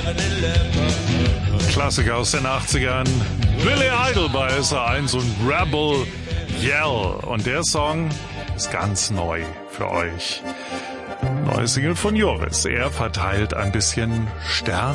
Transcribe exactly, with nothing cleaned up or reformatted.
Klassiker aus den achtzigern. Billy Idol bei S R eins und Rebel Yell. Und der Song ist ganz neu für euch. Neue Single von Joris. Er verteilt ein bisschen Sterne.